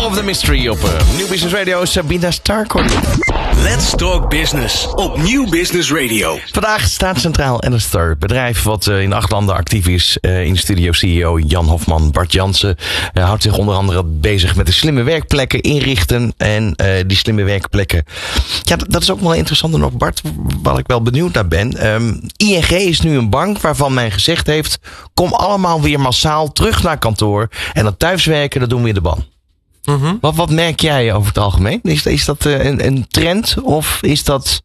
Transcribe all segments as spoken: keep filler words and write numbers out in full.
Solve the Mystery op uh, Nieuw Business Radio. Sabina Starkort. Let's Talk Business op Nieuw Business Radio. Vandaag staat centraal Alistair, bedrijf wat uh, in acht landen actief is. Uh, in de studio C E O Jan Hofman. Bart Jansen uh, houdt zich onder andere bezig met de slimme werkplekken inrichten. En uh, die slimme werkplekken. Ja, dat, dat is ook wel interessant nog, Bart, waar ik wel benieuwd naar ben. Um, I N G is nu een bank waarvan men gezegd heeft, kom allemaal weer massaal terug naar kantoor. En dat thuiswerken, dat doen we in de ban. Mm-hmm. Wat, wat merk jij over het algemeen? Is, is dat uh, een, een trend of is dat...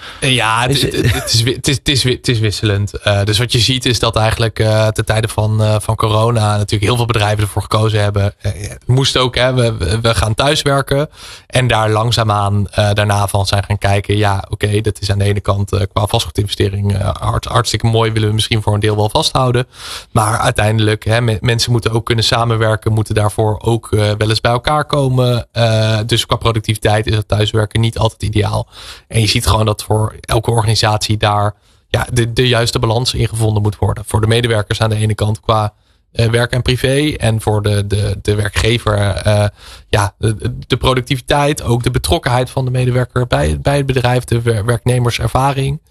Ja, het, het, het, is, het, is, het, is, het is wisselend. Uh, dus wat je ziet is dat eigenlijk uh, ten tijde van, uh, van corona natuurlijk heel veel bedrijven ervoor gekozen hebben. Uh, het moest ook, hè, we, we gaan thuiswerken. En daar langzaamaan uh, daarna van zijn gaan kijken. Ja, oké, okay, dat is aan de ene kant uh, qua vastgoedinvestering uh, hart, hartstikke mooi. Willen we misschien voor een deel wel vasthouden. Maar uiteindelijk, hè, me, mensen moeten ook kunnen samenwerken. Moeten daarvoor ook uh, wel eens bij elkaar komen. Uh, dus qua productiviteit is het thuiswerken niet altijd ideaal. En je ziet gewoon dat voor elke organisatie daar ja, de, de juiste balans in gevonden moet worden. Voor de medewerkers aan de ene kant qua uh, werk en privé. En voor de, de, de werkgever uh, ja, de, de productiviteit. Ook de betrokkenheid van de medewerker bij, bij het bedrijf. De werknemerservaring.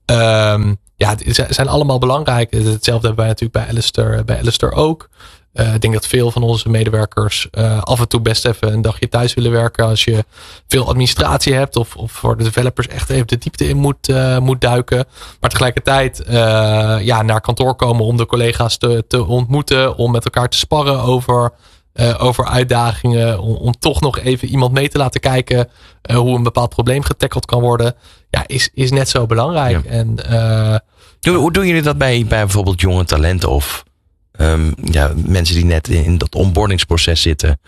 Um, ja, het zijn allemaal belangrijk. Hetzelfde hebben wij natuurlijk bij Alistair, bij Alistair ook. Uh, ik denk dat veel van onze medewerkers uh, af en toe best even een dagje thuis willen werken. Als je veel administratie hebt of, of voor de developers echt even de diepte in moet, uh, moet duiken. Maar tegelijkertijd uh, ja, naar kantoor komen om de collega's te, te ontmoeten. Om met elkaar te sparren over, uh, over uitdagingen. Om, om toch nog even iemand mee te laten kijken uh, hoe een bepaald probleem getackeld kan worden. Ja, is, is net zo belangrijk. Ja. En, uh, hoe, hoe doen jullie dat bij, bij bijvoorbeeld jonge talenten of... Um, ja, mensen die net in dat onboardingsproces zitten?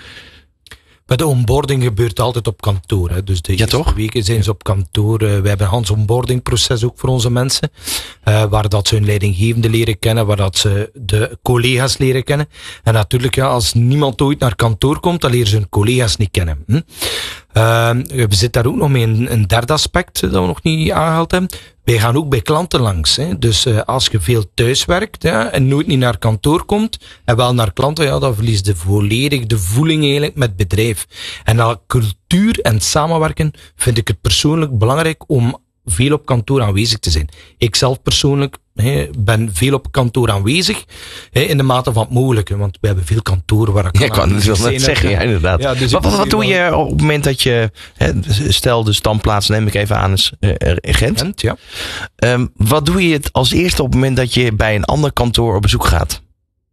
Maar de onboarding gebeurt altijd op kantoor. Hè. Dus de ja, eerste toch? weken zijn ze op kantoor. Uh, we hebben een Hans onboardingproces ook voor onze mensen. Uh, waar dat ze hun leidinggevende leren kennen. Waar dat ze de collega's leren kennen. En natuurlijk, ja, als niemand ooit naar kantoor komt, dan leren ze hun collega's niet kennen. Hm? Uh, we zitten daar ook nog mee een, een derde aspect dat we nog niet aangehaald hebben. Wij gaan ook bij klanten langs. Hè. Dus uh, als je veel thuis werkt ja, en nooit niet naar kantoor komt en wel naar klanten, ja, dan verlies je volledig de voeling eigenlijk met het bedrijf. En dat cultuur en samenwerken vind ik het persoonlijk belangrijk om veel op kantoor aanwezig te zijn. Ik zelf persoonlijk he, ben veel op kantoor aanwezig, he, in de mate van het mogelijke, want we hebben veel kantoor waar ik kan. Ja, kan het wel net zeggen, ja, inderdaad. Ja, dus wat wat, wat doe je op het moment dat je, he, stel de standplaats neem ik even aan, is uh, Gent. Gent, ja. Um, wat doe je het als eerste op het moment dat je bij een ander kantoor op bezoek gaat?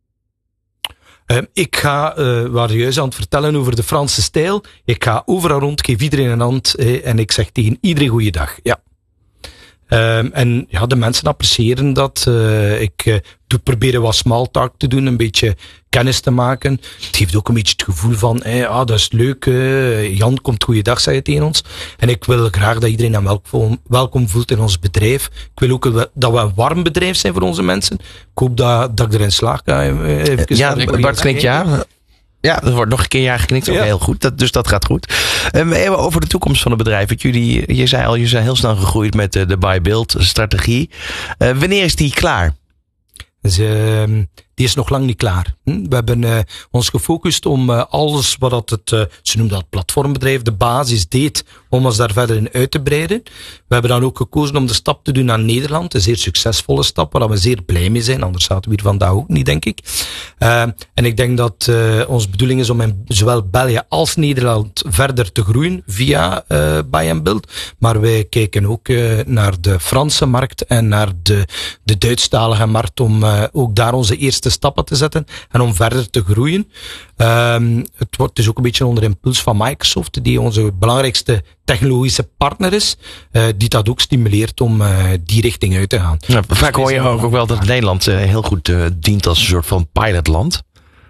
Uh, ik ga, uh, we waren juist aan het vertellen over de Franse stijl. Ik ga overal rond, geef iedereen een hand uh, en ik zeg tegen iedereen goeiedag. Ja. Um, en ja, de mensen appreciëren dat. Uh, ik uh, doe proberen wat small talk te doen, een beetje kennis te maken. Het geeft ook een beetje het gevoel van, hey, ah, dat is leuk. Uh, Jan komt goeiedag zeggen tegen ons. En ik wil graag dat iedereen hem welkom, welkom voelt in ons bedrijf. Ik wil ook dat we een warm bedrijf zijn voor onze mensen. Ik hoop dat, dat ik erin slaag. Uh, even ja, Bart klinkt ja. Ja, er wordt nog een keer ja geknikt. Ook ja. Heel goed. Dat, dus dat gaat goed. Um, even over de toekomst van het bedrijf. Want jullie, je zei al, jullie zijn heel snel gegroeid met de, de buy-build strategie. Uh, wanneer is die klaar? Dus, uh, die is nog lang niet klaar. Hm? We hebben uh, ons gefocust om uh, alles wat dat het, uh, ze noemen dat platformbedrijf, de basis deed, om ons daar verder in uit te breiden. We hebben dan ook gekozen om de stap te doen naar Nederland. Een zeer succesvolle stap, waar we zeer blij mee zijn. Anders zaten we hier vandaag ook niet, denk ik. Uh, en ik denk dat uh, onze bedoeling is om in zowel België als Nederland verder te groeien via uh, Buy and Build. Maar wij kijken ook uh, naar de Franse markt en naar de, de Duitsstalige markt om uh, ook daar onze eerste stappen te zetten en om verder te groeien. Um, het wordt dus ook een beetje onder impuls van Microsoft, die onze belangrijkste technologische partner is, uh, die dat ook stimuleert om uh, die richting uit te gaan. Ja, vaak hoor je ook, ook wel dat Nederland uh, heel goed uh, dient als een soort van pilotland.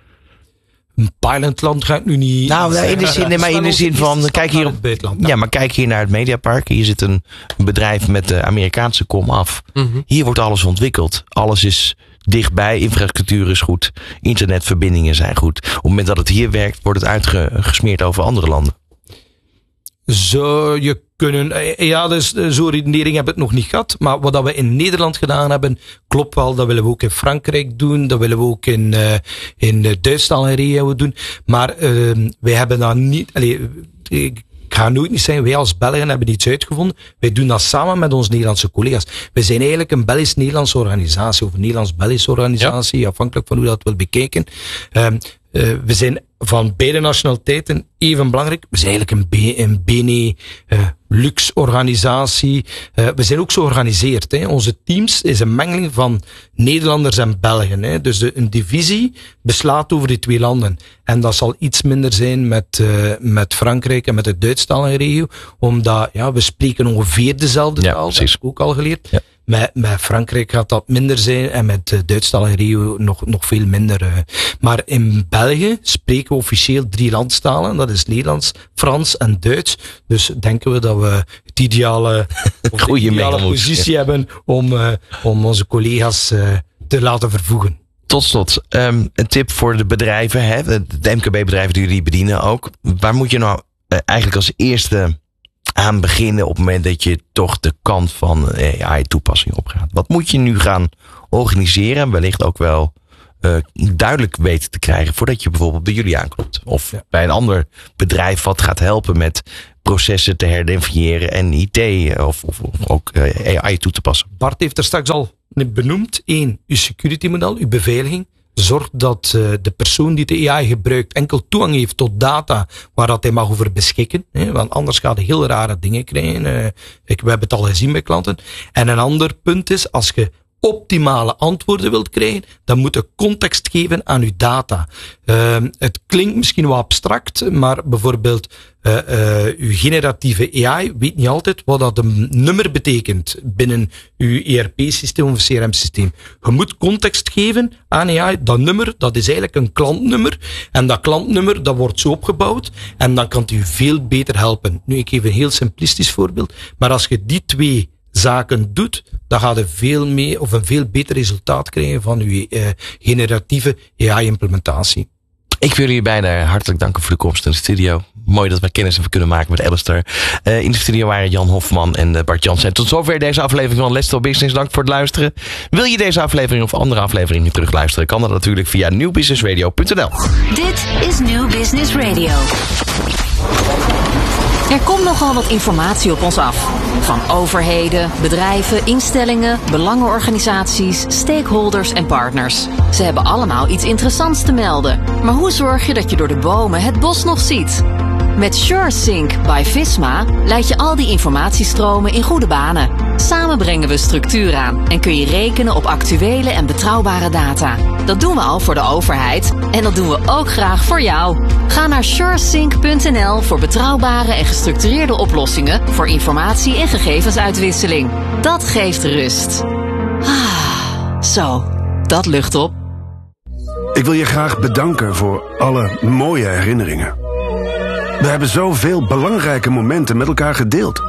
Een pilotland ga ik nu niet... Nou, nee, in de zin, nee, maar in de zin van... Kijk hier, op, ja, maar kijk hier naar het Mediapark. Hier zit een bedrijf met de Amerikaanse kom af. Mm-hmm. Hier wordt alles ontwikkeld. Alles is dichtbij, infrastructuur is goed, internetverbindingen zijn goed. Op het moment dat het hier werkt, wordt het uitgesmeerd over andere landen. Zo, je kunnen, ja, dus zo'n redenering hebben we het nog niet gehad. Maar wat dat we in Nederland gedaan hebben, klopt wel. Dat willen we ook in Frankrijk doen. Dat willen we ook in, uh, in de Duitsland en regio doen. Maar uh, wij hebben dat niet, allez, ik ga nooit niet zeggen, wij als Belgen hebben iets uitgevonden. Wij doen dat samen met onze Nederlandse collega's. Wij zijn eigenlijk een Belgisch-Nederlandse organisatie, of een Nederlands-Belgische organisatie, ja. afhankelijk van hoe je dat wil bekijken. Um, Uh, we zijn van beide nationaliteiten even belangrijk. We zijn eigenlijk een, B, een Bene uh, luxe organisatie. Uh, we zijn ook zo georganiseerd. Hè. Onze teams is een mengeling van Nederlanders en Belgen. Hè. Dus de, een divisie beslaat over die twee landen. En dat zal iets minder zijn met, uh, met Frankrijk en met de Duitsstalige regio. Omdat ja, we spreken ongeveer dezelfde ja, taal. Precies. Dat heb ik ook al geleerd. Ja. Met, met Frankrijk gaat dat minder zijn en met de Duitsstalige regio nog, nog veel minder. Uh. Maar in België spreken we officieel drie landstalen. Dat is Nederlands, Frans en Duits. Dus denken we dat we het ideale, of de ideale positie ja. hebben om, uh, om onze collega's uh, te laten vervoegen. Tot slot, um, een tip voor de bedrijven, hè? De M K B-bedrijven die jullie bedienen ook. Waar moet je nou uh, eigenlijk als eerste aan beginnen op het moment dat je toch de kant van A I-toepassing opgaat? Wat moet je nu gaan organiseren en wellicht ook wel uh, duidelijk weten te krijgen voordat je bijvoorbeeld bij jullie aanklopt? Of ja. bij een ander bedrijf wat gaat helpen met processen te herdefiniëren en I T of, of, of ook uh, A I toe te passen. Bart heeft er straks al benoemd. Eén, uw security model, uw beveiliging. Zorg dat uh, de persoon die de A I gebruikt enkel toegang heeft tot data waar dat hij mag over beschikken. Hè, want anders gaat hij heel rare dingen krijgen. Uh, ik, we hebben het al gezien bij klanten. En een ander punt is, als je optimale antwoorden wilt krijgen, dan moet je context geven aan uw data. Uh, het klinkt misschien wat abstract, maar bijvoorbeeld uh, uh, uw generatieve A I weet niet altijd wat dat een nummer betekent binnen uw E R P-systeem of C R M-systeem. Je moet context geven aan A I. Dat nummer, dat is eigenlijk een klantnummer. En dat klantnummer, dat wordt zo opgebouwd. En dan kan het u veel beter helpen. Nu, ik geef een heel simplistisch voorbeeld. Maar als je die twee zaken doet, dan gaat je veel meer of een veel beter resultaat krijgen van je uh, generatieve A I-implementatie. Ik wil jullie beiden hartelijk danken voor de komst in de studio. Mooi dat we kennis hebben kunnen maken met Alistair. Uh, in de studio waren Jan Hofman en uh, Bart Jansen. Tot zover deze aflevering van Let's Talk Business. Dank voor het luisteren. Wil je deze aflevering of andere afleveringen terugluisteren? Kan dat natuurlijk via nieuw business radio punt n l. Dit is Nieuw Business Radio. Er komt nogal wat informatie op ons af. Van overheden, bedrijven, instellingen, belangenorganisaties, stakeholders en partners. Ze hebben allemaal iets interessants te melden. Maar hoe zorg je dat je door de bomen het bos nog ziet? Met SureSync by Visma leid je al die informatiestromen in goede banen. Samen brengen we structuur aan en kun je rekenen op actuele en betrouwbare data. Dat doen we al voor de overheid en dat doen we ook graag voor jou. Ga naar suresync punt n l voor betrouwbare en gestructureerde oplossingen voor informatie- en gegevensuitwisseling. Dat geeft rust. Ah, zo, dat lucht op. Ik wil je graag bedanken voor alle mooie herinneringen. We hebben zoveel belangrijke momenten met elkaar gedeeld.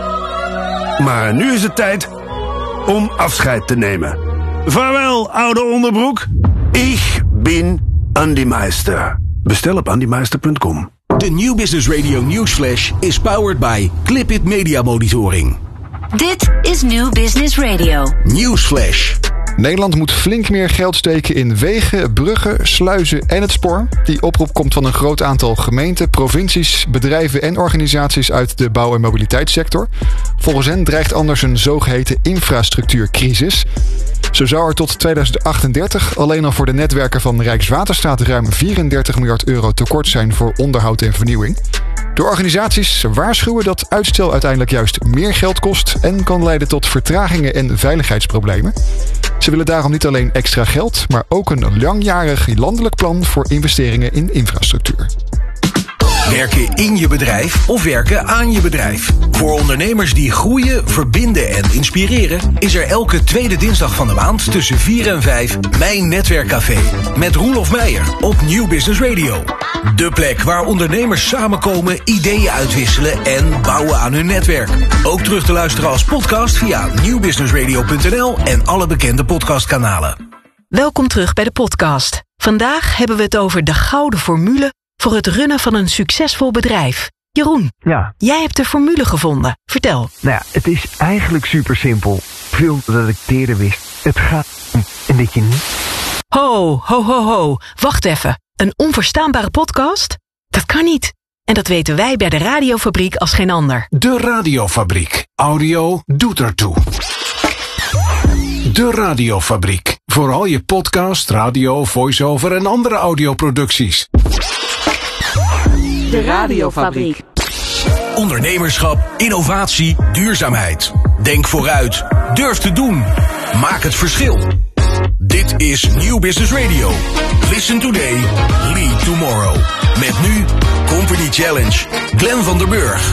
Maar nu is het tijd om afscheid te nemen. Vaarwel, oude onderbroek. Ik ben Andy Meister. Bestel op andy meister punt com. De Nieuw Business Radio Newsflash is powered by Clipit Media Monitoring. Dit is Nieuw Business Radio. Newsflash. Nederland moet flink meer geld steken in wegen, bruggen, sluizen en het spoor. Die oproep komt van een groot aantal gemeenten, provincies, bedrijven en organisaties uit de bouw- en mobiliteitssector. Volgens hen dreigt anders een zogeheten infrastructuurcrisis. Zo zou er tot tweeduizend achtendertig alleen al voor de netwerken van Rijkswaterstaat ruim vierendertig miljard euro tekort zijn voor onderhoud en vernieuwing. De organisaties waarschuwen dat uitstel uiteindelijk juist meer geld kost en kan leiden tot vertragingen en veiligheidsproblemen. Ze willen daarom niet alleen extra geld, maar ook een langjarig landelijk plan voor investeringen in infrastructuur. Werken in je bedrijf of werken aan je bedrijf. Voor ondernemers die groeien, verbinden en inspireren is er elke tweede dinsdag van de maand tussen vier en vijf Mijn Netwerkcafé met Roelof Meijer op Nieuw Business Radio. De plek waar ondernemers samenkomen, ideeën uitwisselen en bouwen aan hun netwerk. Ook terug te luisteren als podcast via nieuw business radio punt n l en alle bekende podcastkanalen. Welkom terug bij de podcast. Vandaag hebben we het over de gouden formule voor het runnen van een succesvol bedrijf. Jeroen, Ja, jij hebt de formule gevonden. Vertel. nou ja, het is eigenlijk super simpel. Veel dat ik eerder wist. Het gaat om en dat je niet... Ho, ho, ho, ho. Wacht even. Een onverstaanbare podcast? Dat kan niet. En dat weten wij bij de Radiofabriek als geen ander. De Radiofabriek. Audio doet ertoe. De Radiofabriek. Voor al je podcast, radio, voice-over en andere audioproducties. De Radiofabriek. Ondernemerschap, innovatie, duurzaamheid. Denk vooruit. Durf te doen. Maak het verschil. Dit is New Business Radio. Listen today, lead tomorrow. Met nu Company Challenge. Glenn van der Burg.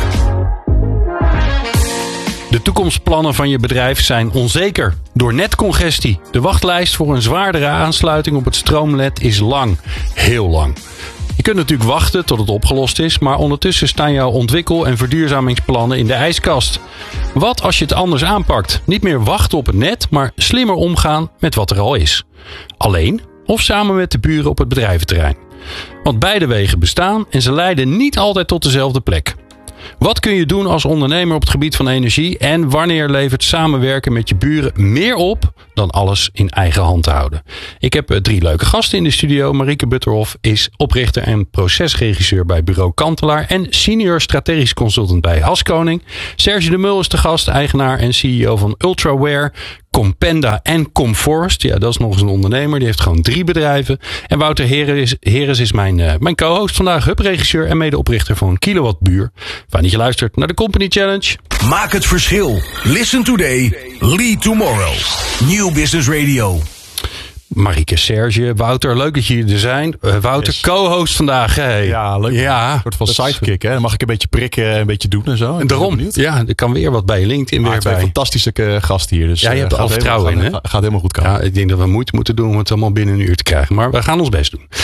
De toekomstplannen van je bedrijf zijn onzeker door netcongestie. De wachtlijst voor een zwaardere aansluiting op het stroomnet is lang. Heel lang. Je kunt natuurlijk wachten tot het opgelost is, maar ondertussen staan jouw ontwikkel- en verduurzamingsplannen in de ijskast. Wat als je het anders aanpakt? Niet meer wachten op het net, maar slimmer omgaan met wat er al is. Alleen of samen met de buren op het bedrijventerrein. Want beide wegen bestaan en ze leiden niet altijd tot dezelfde plek. Wat kun je doen als ondernemer op het gebied van energie en wanneer levert samenwerken met je buren meer op dan alles in eigen hand te houden? Ik heb drie leuke gasten in de studio. Marieke Butterhoff is oprichter en procesregisseur bij Bureau Kantelaar en senior strategisch consultant bij Haskoning. Serge de Mul is de gast, eigenaar en C E O van Ultraware, Compenda en Comforst. Ja, dat is nog eens een ondernemer. Die heeft gewoon drie bedrijven. En Wouter Heres, Heres is mijn, uh, mijn co-host vandaag. Hubregisseur en medeoprichter van Kilowattbuur. Fijn dat je luistert naar de Company Challenge. Maak het verschil. Listen today, lead tomorrow. New Business Radio. Marieke, Serge, Wouter, leuk dat jullie er zijn. Uh, Wouter, yes. Co-host vandaag. Hey. Ja, leuk. Ja, een soort van sidekick, hè? Dan mag ik een beetje prikken en een beetje doen en zo. En daarom, ja, er kan weer wat bij je LinkedIn maar weer twee bij. fantastische uh, gasten hier. Dus, ja, je hebt er al vertrouwen in, hè? Gaat, gaat helemaal goed komen. Ja, ik denk dat we moeite moeten doen om het allemaal binnen een uur te krijgen. Maar we gaan ons best doen.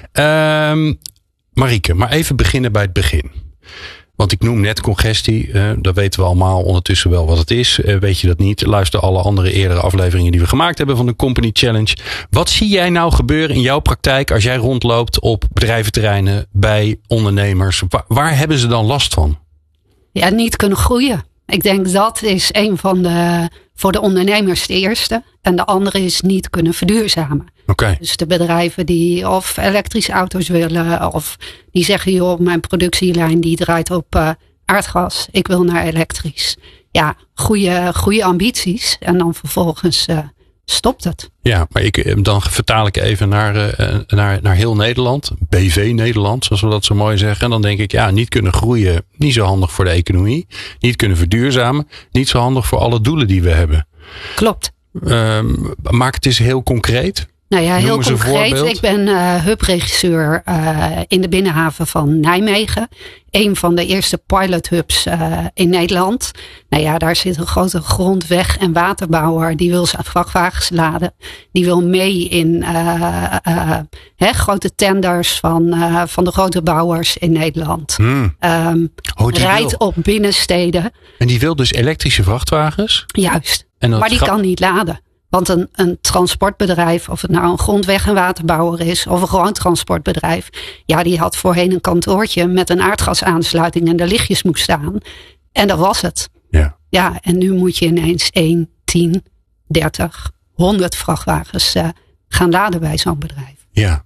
Uh, Marieke, maar even beginnen bij het begin. Want ik noem net congestie, uh, dat weten we allemaal ondertussen wel wat het is. Uh, weet je dat niet? Luister alle andere eerdere afleveringen die we gemaakt hebben van de Company Challenge. Wat zie jij nou gebeuren in jouw praktijk als jij rondloopt op bedrijventerreinen bij ondernemers? Waar, waar hebben ze dan last van? Ja, niet kunnen groeien. Ik denk dat is een van de, voor de ondernemers de eerste. En de andere is niet kunnen verduurzamen. Okay. Dus de bedrijven die of elektrische auto's willen. Of die zeggen, joh, mijn productielijn die draait op uh, aardgas. Ik wil naar elektrisch. Ja, goede, goede ambities. En dan vervolgens uh, stopt het. Ja, maar ik, dan vertaal ik even naar, uh, naar, naar heel Nederland. B V Nederland, zoals we dat zo mooi zeggen. En dan denk ik, ja, niet kunnen groeien. Niet zo handig voor de economie. Niet kunnen verduurzamen. Niet zo handig voor alle doelen die we hebben. Klopt. Uh, maak het eens heel concreet. Nou ja, heel concreet. Ik ben uh, hubregisseur uh, in de binnenhaven van Nijmegen. Een van de eerste pilot hubs uh, in Nederland. Nou ja, daar zit een grote grondweg- en waterbouwer. Die wil zijn vrachtwagens laden. Die wil mee in uh, uh, he, grote tenders van, uh, van de grote bouwers in Nederland. Hmm. Um, oh, rijdt wil. op binnensteden. En die wil dus elektrische vrachtwagens? Juist. En maar die kan niet laden. Want een, een transportbedrijf, of het nou een grondweg- en waterbouwer is, of een gewoon transportbedrijf, ja, die had voorheen een kantoortje met een aardgasaansluiting en de lichtjes moest staan. En dat was het. Ja. Ja, en nu moet je ineens één, tien, dertig, honderd vrachtwagens uh, gaan laden bij zo'n bedrijf. Ja.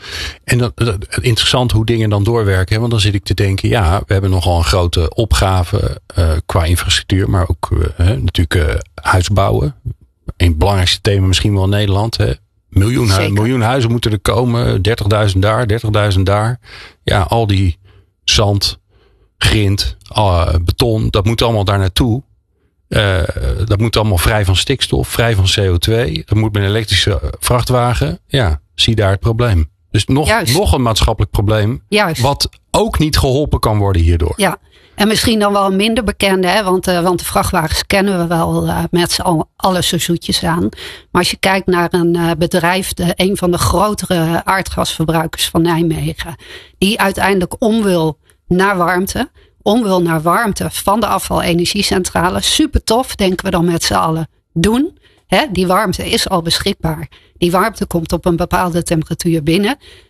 En dat, dat, interessant hoe dingen dan doorwerken. Hè? Want dan zit ik te denken, ja, we hebben nogal een grote opgave uh, qua infrastructuur, maar ook uh, natuurlijk uh, huisbouwen. Een belangrijkste thema misschien wel in Nederland. Hè? Miljoen, hu- miljoen huizen moeten er komen. dertigduizend daar, dertigduizend daar. Ja, al die zand, grind, uh, beton, dat moet allemaal daar naartoe. Uh, dat moet allemaal vrij van stikstof, vrij van C O twee. Dat moet met een elektrische vrachtwagen. Ja, zie daar het probleem. Dus nog, nog een maatschappelijk probleem. Juist. Wat ook niet geholpen kan worden hierdoor. Ja. En misschien dan wel een minder bekende, hè? Want, uh, want de vrachtwagens kennen we wel uh, met z'n allen alle zo zoetjes aan. Maar als je kijkt naar een uh, bedrijf, de, een van de grotere aardgasverbruikers van Nijmegen, die uiteindelijk om wil naar warmte, om wil naar warmte van de afvalenergiecentrale. Super tof, denken we dan met z'n allen doen. Hè? Die warmte is al beschikbaar. Die warmte komt op een bepaalde temperatuur binnen.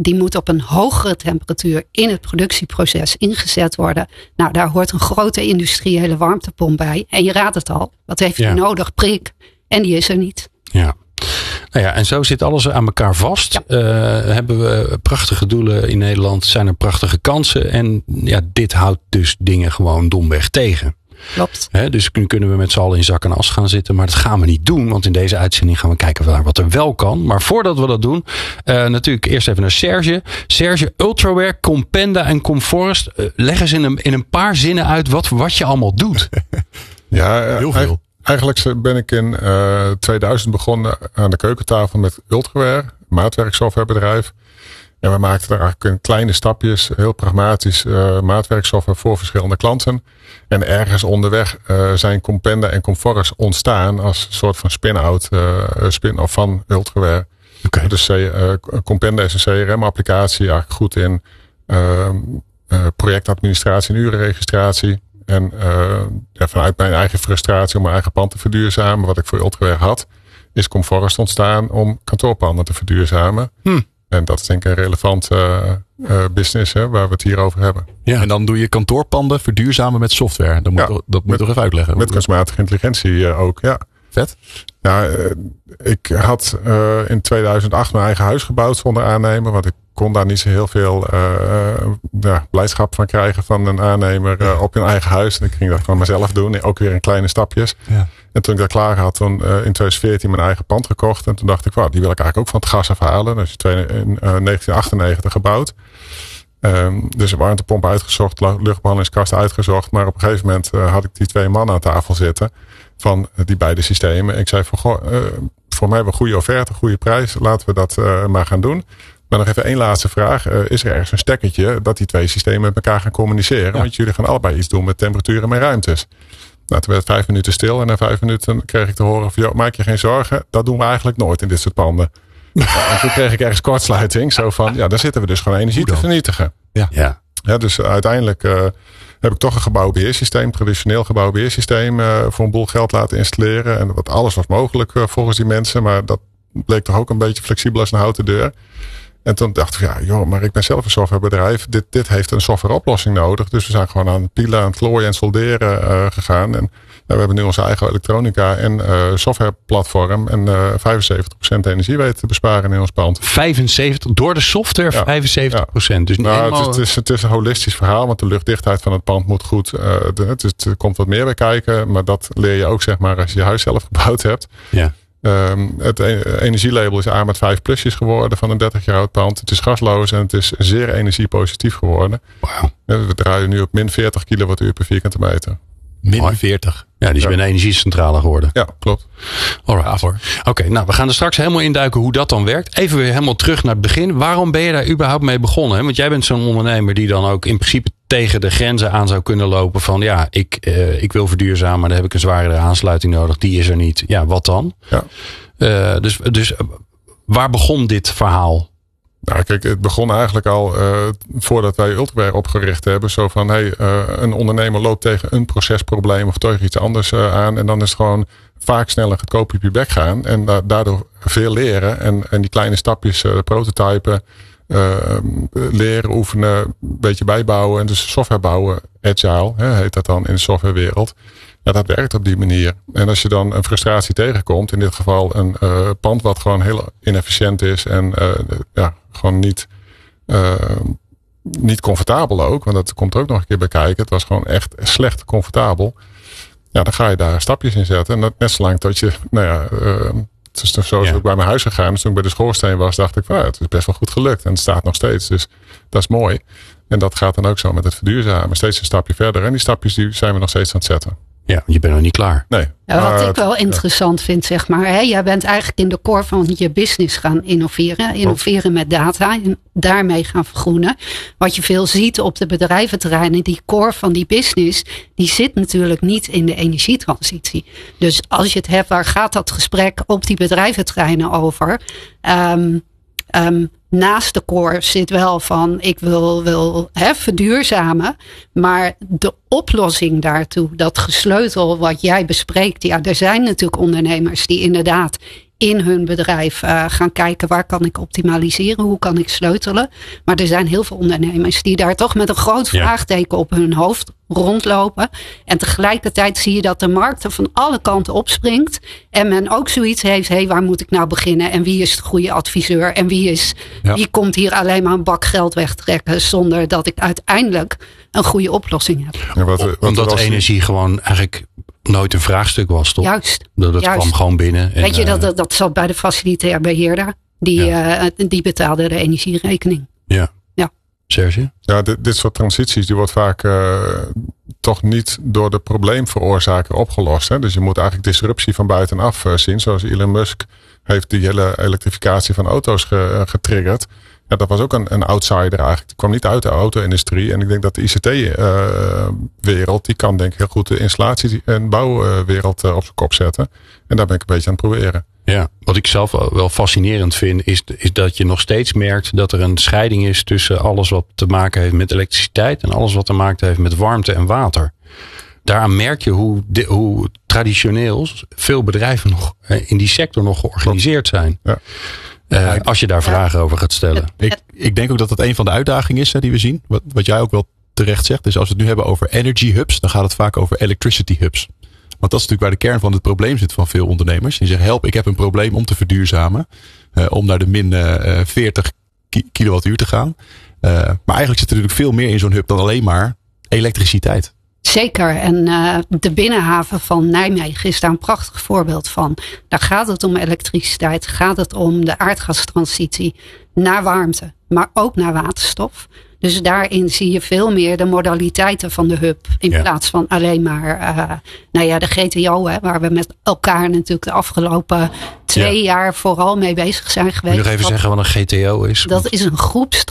die moet op een hogere temperatuur in het productieproces ingezet worden. Nou, daar hoort een grote industriële warmtepomp bij. En je raadt het al, wat heeft hij Ja. nodig? Prik. En die is er niet. Ja. Nou ja, en zo zit alles aan elkaar vast. Ja. Uh, hebben we prachtige doelen in Nederland, zijn er prachtige kansen. En ja, dit houdt dus dingen gewoon domweg tegen. Klopt. He, dus nu kunnen we met z'n allen in zak en as gaan zitten. Maar dat gaan we niet doen. Want in deze uitzending gaan we kijken naar wat er wel kan. Maar voordat we dat doen, uh, natuurlijk eerst even naar Serge. Serge, Ultraware, Compenda en Comforest. Uh, leg eens in een, in een paar zinnen uit wat, wat je allemaal doet. Ja, heel veel. Eigenlijk ben ik in uh, tweeduizend begonnen aan de keukentafel met Ultraware, maatwerksoftwarebedrijf. En we maakten er eigenlijk in kleine stapjes, heel pragmatisch, uh, maatwerksoftware voor verschillende klanten. En ergens onderweg uh, zijn Compenda en Comforest ontstaan als een soort van spin-out, uh, spin-off van Ultraware. Okay. Dus uh, Compenda is een C R M-applicatie, eigenlijk goed in uh, uh, projectadministratie en urenregistratie. En uh, ja, vanuit mijn eigen frustratie om mijn eigen pand te verduurzamen, wat ik voor Ultraware had, is Comforest ontstaan om kantoorpanden te verduurzamen. Hm. En dat is denk ik een relevant uh, uh, business hè, waar we het hier over hebben. Ja. En dan doe je kantoorpanden verduurzamen met software. Dat moet, ja, dat moet je toch even uitleggen. Met kunstmatige intelligentie uh, ook, ja. Vet. Ja, uh, ik had uh, in tweeduizend acht mijn eigen huis gebouwd zonder aannemer. Want ik kon daar niet zo heel veel uh, ja, blijdschap van krijgen van een aannemer uh, op hun eigen huis. En ik ging dat van mezelf doen. Ook weer in kleine stapjes. Ja. En toen ik dat klaar had, toen uh, in tweeduizend veertien mijn eigen pand gekocht. En toen dacht ik, wow, die wil ik eigenlijk ook van het gas afhalen. Dus in uh, negentien achtennegentig gebouwd. Um, dus een warmtepomp uitgezocht, luchtbehandelingskast uitgezocht. Maar op een gegeven moment uh, had ik die twee mannen aan tafel zitten van uh, die beide systemen. Ik zei, voor, goh, uh, voor mij hebben we een goede offerte, goede prijs. Laten we dat uh, maar gaan doen. Maar nog even één laatste vraag. Uh, is er ergens een stekkertje dat die twee systemen met elkaar gaan communiceren? Ja. Want jullie gaan allebei iets doen met temperatuur en met ruimtes. Nou, toen werd het vijf minuten stil en na vijf minuten kreeg ik te horen van, joh, maak je geen zorgen. Dat doen we eigenlijk nooit in dit soort panden. Ja, en toen kreeg ik ergens kortsluiting. Zo van, ja, dan zitten we dus gewoon energie te vernietigen. Ja. Ja. Ja, dus uiteindelijk uh, heb ik toch een gebouwbeheersysteem, traditioneel gebouwbeheersysteem, uh, voor een boel geld laten installeren. En wat alles was mogelijk uh, volgens die mensen. Maar dat bleek toch ook een beetje flexibel als een houten deur. En toen dacht ik, ja, joh, maar ik ben zelf een softwarebedrijf. Dit, dit heeft een softwareoplossing nodig. Dus we zijn gewoon aan het pielen, aan het klooien en solderen uh, gegaan. En we hebben nu onze eigen elektronica en uh, softwareplatform. En uh, vijfenzeventig procent energie weten te besparen in ons pand. vijfenzeventig door de software, ja. vijfenzeventig procent. Dus niet nou, helemaal... het, is, het, is, het is een holistisch verhaal, want de luchtdichtheid van het pand moet goed. Uh, de, het, is, er komt wat meer bij kijken, maar dat leer je ook zeg maar als je je huis zelf gebouwd hebt. Ja. Um, het energielabel is A met vijf plusjes geworden van een dertig jaar oud pand. Het is gasloos en het is zeer energiepositief geworden. Wow. We draaien nu op min veertig kilowattuur per vierkante meter. Min veertig. Ja, die is ja. bij een energiecentrale geworden. Ja, klopt. Alright. Oké, okay, nou we gaan er straks helemaal induiken hoe dat dan werkt. Even weer helemaal terug naar het begin. Waarom ben je daar überhaupt mee begonnen? Want jij bent zo'n ondernemer die dan ook in principe tegen de grenzen aan zou kunnen lopen van ja, ik, uh, ik wil verduurzamen, maar dan heb ik een zwaardere aansluiting nodig. Die is er niet. Ja, wat dan? Ja. Uh, dus, dus uh, waar begon dit verhaal? Nou, kijk, het begon eigenlijk al uh, voordat wij Ultraware opgericht hebben. Zo van, hey, uh, een ondernemer loopt tegen een procesprobleem of tegen iets anders uh, aan. En dan is het gewoon vaak sneller goedkoop op je bek gaan. En da- daardoor veel leren. En, en die kleine stapjes, uh, prototypen, uh, leren, oefenen, een beetje bijbouwen. En dus software bouwen, agile, hè, heet dat dan in de softwarewereld. Ja, dat werkt op die manier. En als je dan een frustratie tegenkomt, in dit geval een uh, pand wat gewoon heel inefficiënt is en uh, ja, gewoon niet, uh, niet comfortabel ook, want dat komt er ook nog een keer bij kijken. Het was gewoon echt slecht comfortabel. Ja, dan ga je daar stapjes in zetten. En dat net zolang tot je, nou ja, uh, het is zo is ja. ook bij mijn huis gegaan. Dus toen ik bij de schoorsteen was, dacht ik van ja, het is best wel goed gelukt. En het staat nog steeds, dus dat is mooi. En dat gaat dan ook zo met het verduurzamen. Steeds een stapje verder. En die stapjes die zijn we nog steeds aan het zetten. Ja, je bent nog niet klaar. Nee. Ja, wat uh, ik wel interessant ja. vind, zeg maar. Hè, jij bent eigenlijk in de core van je business gaan innoveren. Innoveren met data. En daarmee gaan vergroenen. Wat je veel ziet op de bedrijventerreinen. Die core van die business. Die zit natuurlijk niet in de energietransitie. Dus als je het hebt, waar gaat dat gesprek op die bedrijventerreinen over? Um, um, Naast de core zit wel van ik wil, wil hè, verduurzamen. Maar de oplossing daartoe, dat gesleutel wat jij bespreekt. Ja, er zijn natuurlijk ondernemers die inderdaad in hun bedrijf uh, gaan kijken waar kan ik optimaliseren, hoe kan ik sleutelen. Maar er zijn heel veel ondernemers die daar toch met een groot vraagteken op hun hoofd rondlopen. En tegelijkertijd zie je dat de markt er van alle kanten opspringt. En men ook zoiets heeft, hé, hey, waar moet ik nou beginnen? En wie is de goede adviseur? En wie, is, ja. wie komt hier alleen maar een bak geld wegtrekken zonder dat ik uiteindelijk een goede oplossing heb? Ja, wat, wat Omdat energie gewoon eigenlijk nooit een vraagstuk was, toch? Juist. Dat, dat juist. kwam gewoon binnen. En, Weet je, uh, dat, dat, dat zat bij de facilitair beheerder. Die, ja. uh, die betaalde de energierekening. Ja. Ja. Serge? Ja, dit, dit soort transities die wordt vaak uh, toch niet door de probleemveroorzaker opgelost. Hè? Dus je moet eigenlijk disruptie van buitenaf uh, zien. Zoals Elon Musk heeft die hele elektrificatie van auto's ge, uh, getriggerd. Ja, dat was ook een, een outsider eigenlijk. Die kwam niet uit de auto-industrie. En ik denk dat de I C T-wereld, uh, die kan denk ik heel goed de installatie- en bouwwereld uh, op zijn kop zetten. En daar ben ik een beetje aan het proberen. Ja, wat ik zelf wel fascinerend vind, is, is dat je nog steeds merkt dat er een scheiding is tussen alles wat te maken heeft met elektriciteit en alles wat te maken heeft met warmte en water. Daaraan merk je hoe, de, hoe traditioneel veel bedrijven nog in die sector nog georganiseerd zijn. Ja. Uh, als je daar vragen ja. over gaat stellen. Ik, ik denk ook dat dat een van de uitdagingen is hè, die we zien. Wat, wat jij ook wel terecht zegt. Dus als we het nu hebben over energy hubs, dan gaat het vaak over electricity hubs. Want dat is natuurlijk waar de kern van het probleem zit van veel ondernemers. Die zeggen, help, ik heb een probleem om te verduurzamen. Uh, om naar de min uh, veertig kilowattuur te gaan. Uh, maar eigenlijk zit er natuurlijk veel meer in zo'n hub dan alleen maar elektriciteit. Zeker. En uh, de binnenhaven van Nijmegen is daar een prachtig voorbeeld van. Daar gaat het om elektriciteit. Gaat het om de aardgastransitie naar warmte. Maar ook naar waterstof. Dus daarin zie je veel meer de modaliteiten van de hub. In ja. plaats van alleen maar uh, nou ja, de G T O. Hè, waar we met elkaar natuurlijk de afgelopen twee ja. jaar vooral mee bezig zijn geweest. Moet je nog even dat, zeggen wat een G T O is? Dat is een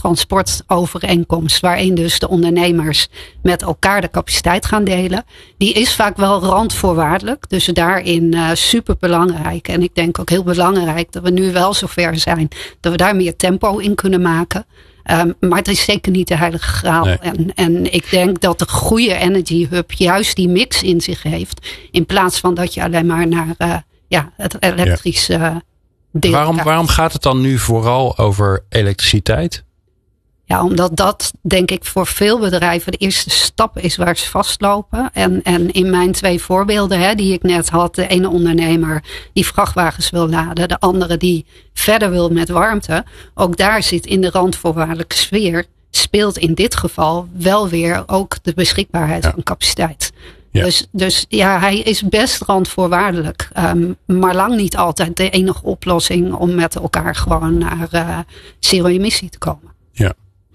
groepstransportovereenkomst. Waarin dus de ondernemers met elkaar de capaciteit gaan delen. Die is vaak wel randvoorwaardelijk. Dus daarin uh, super belangrijk. En ik denk ook heel belangrijk dat we nu wel zover zijn. Dat we daar meer tempo in kunnen maken. Um, maar het is zeker niet de heilige graal. Nee. En, en ik denk dat de goede Energy Hub juist die mix in zich heeft. In plaats van dat je alleen maar naar uh, ja, het elektrische ja. uh, deel waarom, waarom gaat het dan nu vooral over elektriciteit? Ja, omdat dat denk ik voor veel bedrijven de eerste stap is waar ze vastlopen. En, en in mijn twee voorbeelden hè, die ik net had. De ene ondernemer die vrachtwagens wil laden. De andere die verder wil met warmte. Ook daar zit in de randvoorwaardelijke sfeer. Speelt in dit geval wel weer ook de beschikbaarheid ja. van capaciteit. Ja. Dus, dus ja, hij is best randvoorwaardelijk. Um, maar lang niet altijd de enige oplossing om met elkaar gewoon naar uh, zero-emissie te komen. Ja.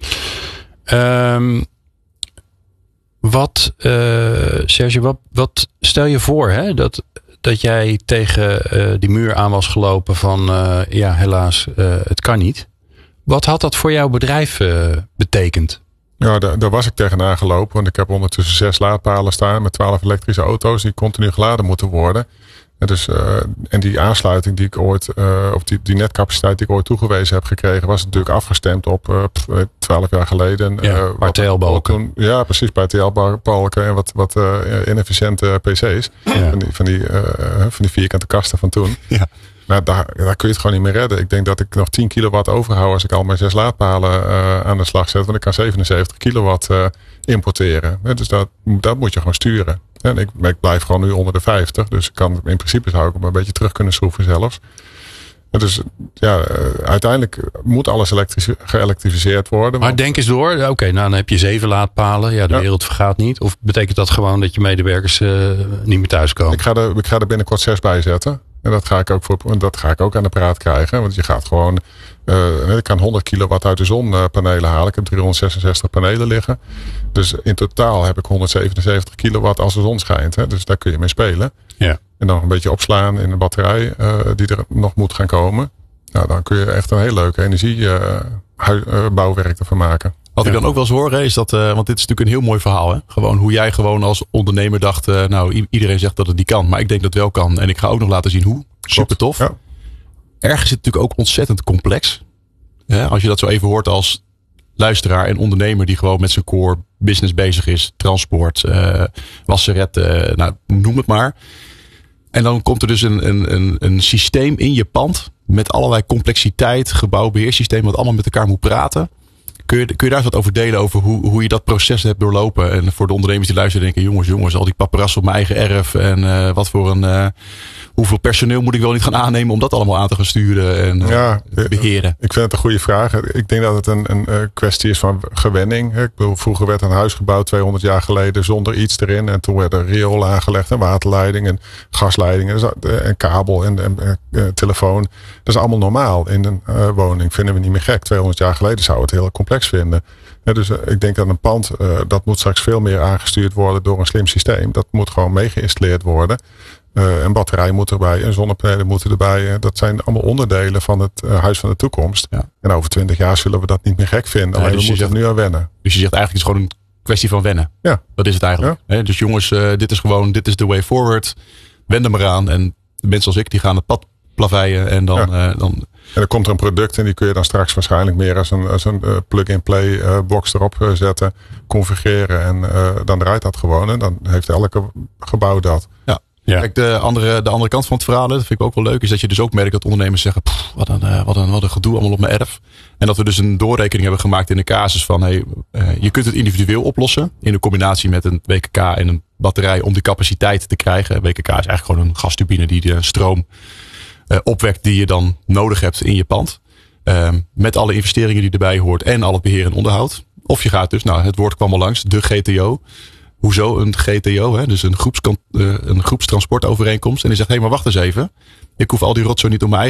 Um, wat, uh, Serge, wat, wat stel je voor hè, dat, dat jij tegen uh, die muur aan was gelopen van uh, ja, helaas, uh, het kan niet. Wat had dat voor jouw bedrijf uh, betekend? Ja, daar, daar was ik tegenaan gelopen, want ik heb ondertussen zes laadpalen staan met twaalf elektrische auto's die continu geladen moeten worden. En, dus, uh, en die aansluiting die ik ooit, uh, of die, die netcapaciteit die ik ooit toegewezen heb gekregen, was natuurlijk afgestemd op uh, twaalf jaar geleden. Ja, uh, bij T L-balken. Ja, precies, bij T L-balken en wat, wat uh, inefficiënte P C's. Ja. Van die, van, die, uh, van die vierkante kasten van toen. Ja. Nou, daar, daar kun je het gewoon niet meer redden. Ik denk dat ik nog tien kilowatt overhoud als ik al mijn zes laadpalen uh, aan de slag zet. Want ik kan zevenenzeventig kilowatt uh, importeren. Dus dat, dat moet je gewoon sturen. En ik, ik blijf gewoon nu onder de vijftig. Dus ik kan, in principe zou ik hem een beetje terug kunnen schroeven zelfs. En dus ja, uh, uiteindelijk moet alles elektrisch, geëlektrificeerd worden. Maar denk eens door. Oké, okay, nou dan heb je zeven laadpalen. Ja, de ja. wereld vergaat niet. Of betekent dat gewoon dat je medewerkers uh, niet meer thuiskomen? Ik ga, er, ik ga er binnenkort zes bij zetten. En dat ga ik ook voor, dat ga ik ook aan de praat krijgen. Want je gaat gewoon, uh, ik kan honderd kilowatt uit de zonpanelen halen. Ik heb driehonderdzesenzestig panelen liggen. Dus in totaal heb ik honderdzevenenzeventig kilowatt als de zon schijnt. Hè. Dus daar kun je mee spelen. Ja. En dan een beetje opslaan in een batterij uh, die er nog moet gaan komen. Nou, dan kun je echt een heel leuke energiebouwwerk uh, ervan maken. Wat ik dan ook wel eens hoor is dat, uh, want dit is natuurlijk een heel mooi verhaal. Hè? Gewoon hoe jij gewoon als ondernemer dacht, uh, nou i- iedereen zegt dat het niet kan. Maar ik denk dat het wel kan. En ik ga ook nog laten zien hoe. Super tof. Ja. Ergens is het natuurlijk ook ontzettend complex. Ja, als je dat zo even hoort als luisteraar en ondernemer die gewoon met zijn core business bezig is. Transport, uh, wasseret, uh, nou, noem het maar. En dan komt er dus een, een, een, een systeem in je pand met allerlei complexiteit, gebouwbeheersysteem, wat allemaal met elkaar moet praten. Kun je, kun je daar eens wat over delen over hoe, hoe je dat proces hebt doorlopen? En voor de ondernemers die luisteren denken, jongens, jongens, al die paparazzen op mijn eigen erf. En uh, wat voor een, uh, hoeveel personeel moet ik wel niet gaan aannemen om dat allemaal aan te gaan sturen en uh, ja, beheren? Ik vind het een goede vraag. Ik denk dat het een, een kwestie is van gewenning. Ik bedoel, vroeger werd een huis gebouwd tweehonderd jaar geleden zonder iets erin. En toen werden riool aangelegd en waterleiding en gasleidingen en kabel en, en, en, en telefoon. Dat is allemaal normaal in een uh, woning. Vinden we niet meer gek. tweehonderd jaar geleden zou het heel complex vinden. Ja, dus uh, ik denk dat een pand, uh, dat moet straks veel meer aangestuurd worden door een slim systeem. Dat moet gewoon meegeïnstalleerd worden. Uh, een batterij moet erbij, en zonnepanelen moeten erbij. Uh, dat zijn allemaal onderdelen van het uh, huis van de toekomst. Ja. En over twintig jaar zullen we dat niet meer gek vinden. Alleen ja, dus we moeten er nu aan wennen. Dus je zegt eigenlijk het is gewoon een kwestie van wennen. Ja. Dat is het eigenlijk. Ja. He, dus jongens, uh, dit is gewoon, dit is de way forward. Wen er maar aan. En mensen als ik, die gaan het pad plaveien. En dan... Ja. Uh, dan En er komt er een product en die kun je dan straks waarschijnlijk meer als een, als een uh, plug-and-play uh, box erop uh, zetten, configureren en uh, dan draait dat gewoon. En dan heeft elke gebouw dat. Ja. Ja. Kijk, de andere, de andere kant van het verhaal, dat vind ik ook wel leuk, is dat je dus ook merkt dat ondernemers zeggen, pff, wat, een, uh, wat, een, wat een gedoe allemaal op mijn erf. En dat we dus een doorrekening hebben gemaakt in de casus van, hey, uh, je kunt het individueel oplossen in een combinatie met een W K K en een batterij om die capaciteit te krijgen. W K K is eigenlijk gewoon een gasturbine die de stroom Uh, opwekt die je dan nodig hebt in je pand. Uh, met alle investeringen die erbij hoort en al het beheer en onderhoud. Of je gaat dus, nou het woord kwam al langs, de G T O. Hoezo een G T O? Hè? Dus een, groeps, uh, een groepstransportovereenkomst. En die zegt, hé hey, maar wacht eens even. Ik hoef al die rotzooi niet op mijn eigen